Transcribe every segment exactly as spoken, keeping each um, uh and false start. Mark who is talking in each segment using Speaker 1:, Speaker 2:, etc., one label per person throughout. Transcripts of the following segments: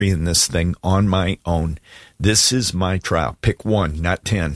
Speaker 1: in this thing on my own. This is my trial. Pick one, not ten.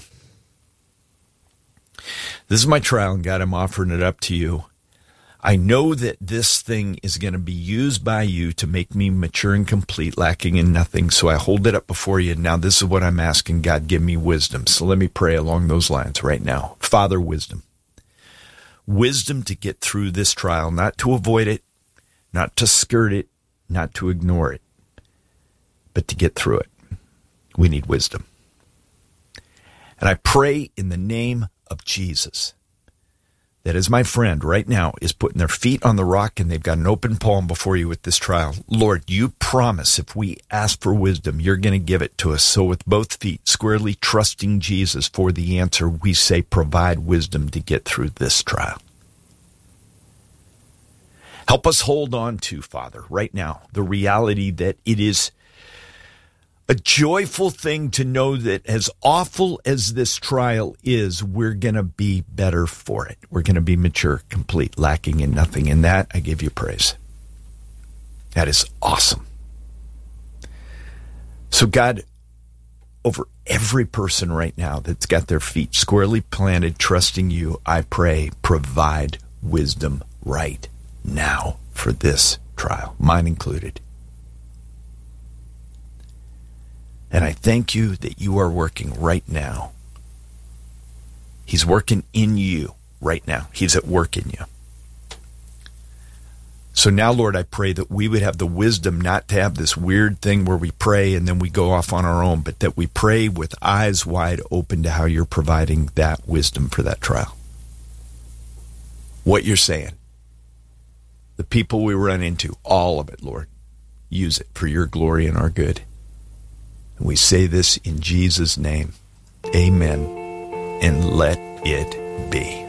Speaker 1: This is my trial, and God, I'm offering it up to you. I know that this thing is going to be used by you to make me mature and complete, lacking in nothing. So I hold it up before you. Now this is what I'm asking. God, give me wisdom. So let me pray along those lines right now. Father, wisdom. Wisdom to get through this trial, not to avoid it, not to skirt it, not to ignore it, but to get through it. We need wisdom. And I pray in the name of Jesus that as my friend right now is putting their feet on the rock and they've got an open palm before you with this trial, Lord, you promise if we ask for wisdom, you're going to give it to us. So with both feet squarely trusting Jesus for the answer, we say provide wisdom to get through this trial. Help us hold on to, Father, right now, the reality that it is a joyful thing to know that as awful as this trial is, we're going to be better for it. We're going to be mature, complete, lacking in nothing. In that, I give you praise. That is awesome. So God, over every person right now that's got their feet squarely planted, trusting you, I pray, provide wisdom right now for this trial, mine included. And I thank you that you are working right now. He's working in you right now. He's at work in you. So now, Lord, I pray that we would have the wisdom not to have this weird thing where we pray and then we go off on our own, but that we pray with eyes wide open to how you're providing that wisdom for that trial. What you're saying. The people we run into, all of it, Lord. Use it for your glory and our good. And we say this in Jesus' name. Amen. And let it be.